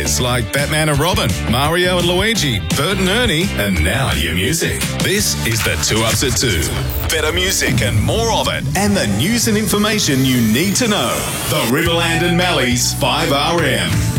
It's like Batman and Robin, Mario and Luigi, Bert and Ernie, and now your music. This is the 2 Ups at 2. Better music and more of it, and the news and information you need to know. The Riverland and Malleys 5RM.